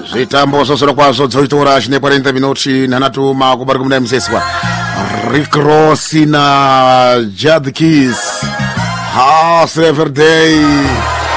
Zitambo sosoro kwazo 18 horas ne 40 minutos nanatuma kubarika mna mseswa Rick Ross na Jad Kiss House Every Day.